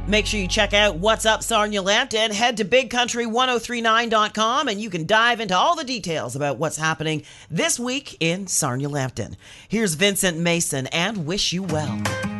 Make sure you check out What's Up Sarnia Lambton. Head to bigcountry1039.com and you can dive into all the details about what's happening this week in Sarnia Lambton. Here's Vincent Mason and Wish You Well.